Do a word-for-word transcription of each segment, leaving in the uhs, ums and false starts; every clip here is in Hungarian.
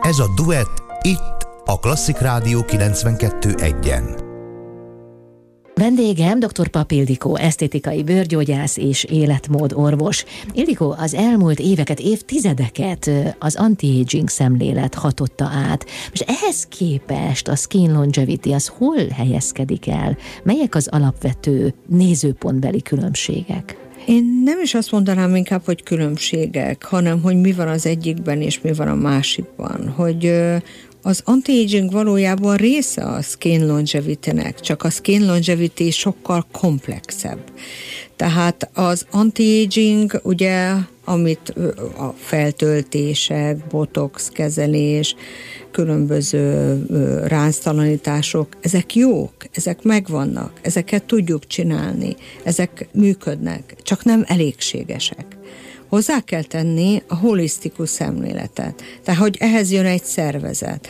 Ez a Duett itt a Klasszik Rádió kilencvenkettő egyen. Vendégem dr. Papp Ildikó, esztétikai bőrgyógyász és életmódorvos. Ildikó, az elmúlt éveket, évtizedeket az anti-aging szemlélet hatotta át. Most ehhez képest a skin longevity az hol helyezkedik el? Melyek az alapvető nézőpontbeli különbségek? Én nem is azt mondanám inkább, hogy különbségek, hanem hogy mi van az egyikben és mi van a másikban. Hogy az anti-aging valójában része a skin longevity-nek, csak a skin longevity sokkal komplexebb. Tehát az anti-aging, ugye, amit a feltöltések, botox kezelés, különböző ránctalanítások, ezek jók, ezek megvannak, ezeket tudjuk csinálni, ezek működnek, csak nem elégségesek. Hozzá kell tenni a holisztikus szemléletet. Tehát, hogy ehhez jön egy szervezet,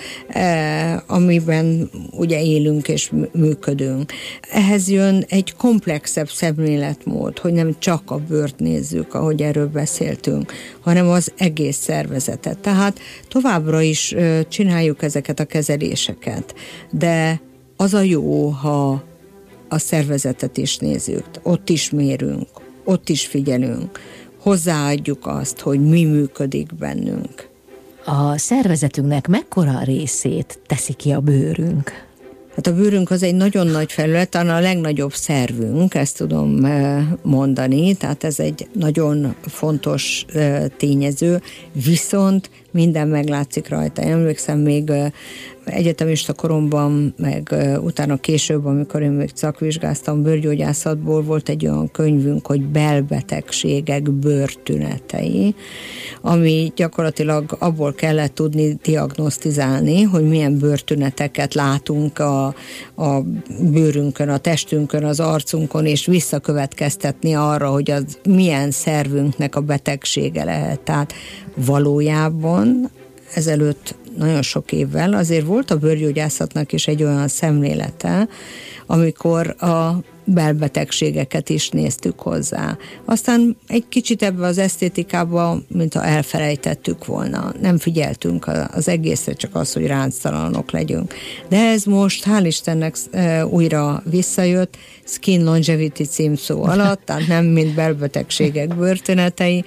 amiben ugye élünk és működünk. Ehhez jön egy komplexebb szemléletmód, hogy nem csak a bőrt nézzük, ahogy erről beszéltünk, hanem az egész szervezetet. Tehát továbbra is csináljuk ezeket a kezeléseket, de az a jó, ha a szervezetet is nézzük, ott is mérünk, ott is figyelünk, hozzáadjuk azt, hogy mi működik bennünk. A szervezetünknek mekkora részét teszi ki a bőrünk? Hát a bőrünk az egy nagyon nagy felület, talán a legnagyobb szervünk, ezt tudom mondani, tehát ez egy nagyon fontos tényező, viszont minden meglátszik rajta. Én emlékszem még egyetemista koromban, meg utána később, amikor én még szakvizsgáztam bőrgyógyászatból, volt egy olyan könyvünk, hogy belbetegségek bőrtünetei, ami gyakorlatilag abból kellett tudni diagnosztizálni, hogy milyen bőrtüneteket látunk a, a bőrünkön, a testünkön, az arcunkon, és visszakövetkeztetni arra, hogy az milyen szervünknek a betegsége lehet. Tehát valójában ezelőtt nagyon sok évvel azért volt a bőrgyógyászatnak is egy olyan szemlélete, amikor a belbetegségeket is néztük hozzá. Aztán egy kicsit ebbe az esztétikába, mintha elfelejtettük volna. Nem figyeltünk az egészre, csak az, hogy ránctalanok legyünk. De ez most, hál' Istennek újra visszajött, skin longevity címszó alatt, tehát nem mint belbetegségek bőrtünetei,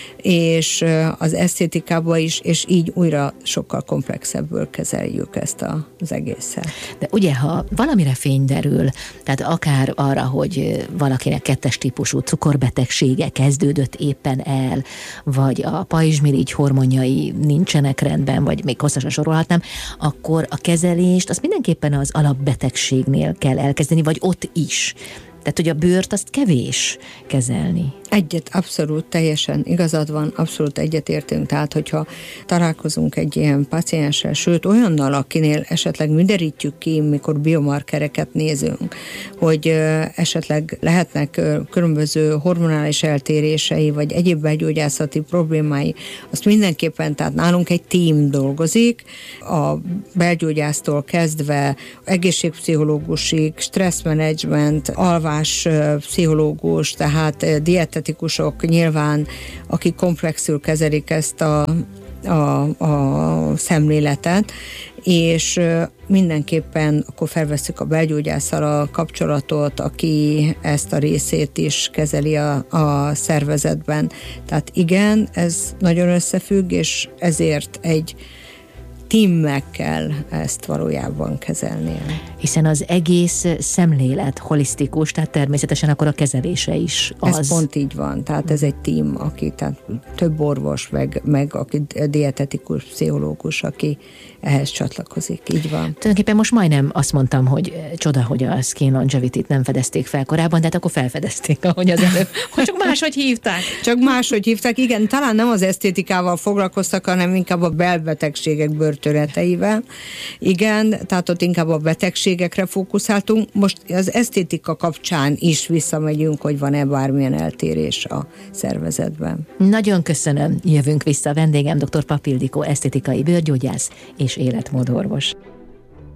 és az esztétikában is, és így újra sokkal komplexebből kezeljük ezt a, az egészet. De ugye, ha valamire fény derül, tehát akár arra, hogy valakinek kettes típusú cukorbetegsége kezdődött éppen el, vagy a pajzsmirigy hormonjai nincsenek rendben, vagy még hosszasan sorolhatnám, akkor a kezelést azt mindenképpen az alapbetegségnél kell elkezdeni, vagy ott is. Tehát, hogy a bőrt azt kevés kezelni. Egyet, abszolút, teljesen igazad van, abszolút egyetértünk. Tehát, hogyha találkozunk egy ilyen pacienssel, sőt olyannal, akinél esetleg mi derítjük ki, mikor biomarkereket nézünk, hogy esetleg lehetnek különböző hormonális eltérései, vagy egyéb belgyógyászati problémái, azt mindenképpen, tehát nálunk egy tím dolgozik, a belgyógyásztól kezdve egészségpszichológusig, stresszmenedzsment, alvás pszichológus, tehát dietetikusok nyilván, akik komplexül kezelik ezt a, a, a szemléletet, és mindenképpen akkor felvesszük a belgyógyásszal a kapcsolatot, aki ezt a részét is kezeli a, a szervezetben. Tehát igen, ez nagyon összefügg, és ezért egy tímmel kell ezt valójában kezelnie. Hiszen az egész szemlélet holisztikus, tehát természetesen akkor a kezelése is az. Ez pont így van, tehát ez egy tím, aki, tehát több orvos, meg, meg aki dietetikus, pszichológus, aki ehhez csatlakozik, így van. Tulajdonképpen most majdnem azt mondtam, hogy csoda, hogy a skin longevity-t nem fedezték fel korábban, de hát akkor felfedezték, ahogy az előbb, hogy csak máshogy hívták. Csak máshogy hívták, igen, talán nem az esztétikával foglalkoztak, hanem inkább a belbetegségek bőrtüneteivel. Igen, tehát ott inkább a betegségekre fókuszáltunk. Most az esztétika kapcsán is visszamegyünk, hogy van-e bármilyen eltérés a szervezetben. Nagyon köszönöm, jövünk vissza. Vendégem dr. Papp Ildikó, esztétikai bőrgyógyász és életmódorvos.